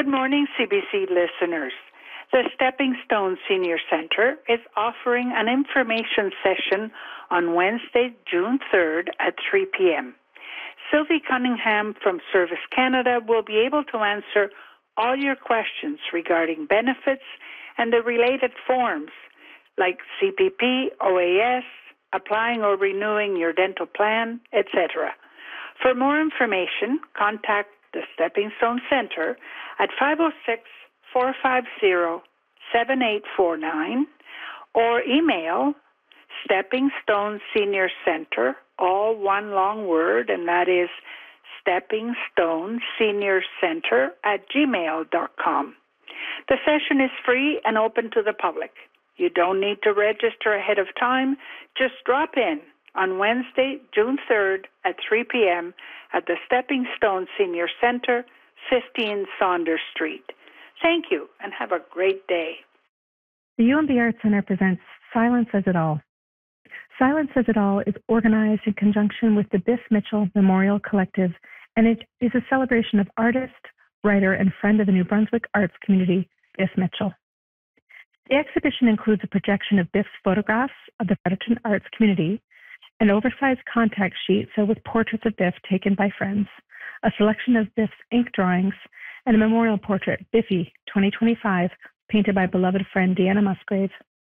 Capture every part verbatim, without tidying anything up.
Good morning, C B C listeners. The Stepping Stone Senior Centre is offering an information session on Wednesday, June third at three p.m. Sylvie Cunningham from Service Canada will be able to answer all your questions regarding benefits and the related forms like C P P, O A S, applying or renewing your dental plan, et cetera. For more information, contact the Stepping Stone Centre at five oh six, four five zero, seven eight four nine or email Stepping Stone Senior Centre, all one long word, and that is Stepping Stone Senior Centre at gmail dot com. The session is free and open to the public. You don't need to register ahead of time. Just drop in on Wednesday, June third at three p.m. at the Stepping Stone Senior Centre, fifteen Saunders Street. Thank you and have a great day. The U M B Arts Centre presents Silence Says It All. Silence Says It All is organized in conjunction with the Biff Mitchell Memorial Collective, and it is a celebration of artist, writer, and friend of the New Brunswick arts community, Biff Mitchell. The exhibition includes a projection of Biff's photographs of the Fredericton arts community, an oversized contact sheet filled with portraits of Biff taken by friends, a selection of Biff's ink drawings, and a memorial portrait, Biffy twenty twenty-five, painted by beloved friend Deanna Musgrave.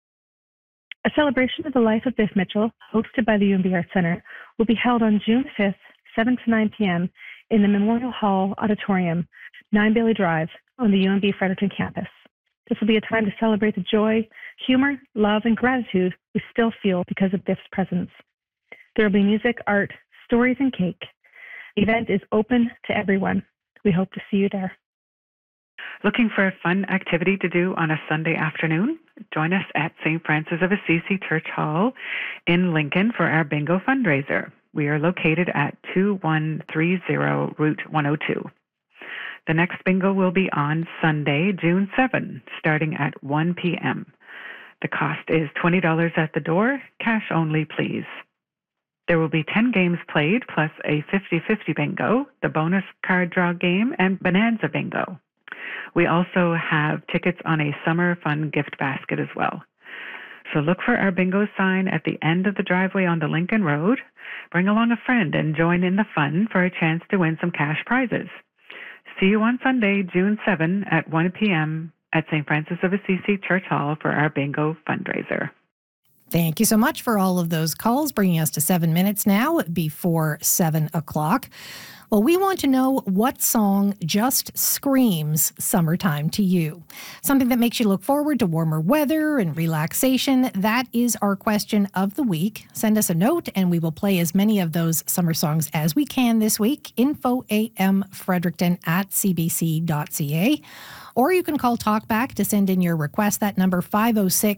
A celebration of the life of Biff Mitchell, hosted by the U M B Arts Centre, will be held on June fifth, seven to nine p.m. in the Memorial Hall Auditorium, nine Bailey Drive, on the U M B Fredericton campus. This will be a time to celebrate the joy, humor, love, and gratitude we still feel because of Biff's presence. There will be music, art, stories, and cake. The event is open to everyone. We hope to see you there. Looking for a fun activity to do on a Sunday afternoon? Join us at Saint Francis of Assisi Church Hall in Lincoln for our bingo fundraiser. We are located at two one three zero Route one oh two. The next bingo will be on Sunday, June seventh, starting at one p.m. The cost is twenty dollars at the door, cash only, please. There will be ten games played, plus a fifty-fifty bingo, the bonus card draw game, and Bonanza bingo. We also have tickets on a summer fun gift basket as well. So look for our bingo sign at the end of the driveway on the Lincoln Road. Bring along a friend and join in the fun for a chance to win some cash prizes. See you on Sunday, June seventh at one p.m. at Saint Francis of Assisi Church Hall for our bingo fundraiser. Thank you so much for all of those calls, bringing us to seven minutes now before seven o'clock. Well, we want to know what song just screams summertime to you. Something that makes you look forward to warmer weather and relaxation. That is our question of the week. Send us a note and we will play as many of those summer songs as we can this week. Info A M Fredericton at c b c dot c a. Or you can call Talkback to send in your request. That number five oh six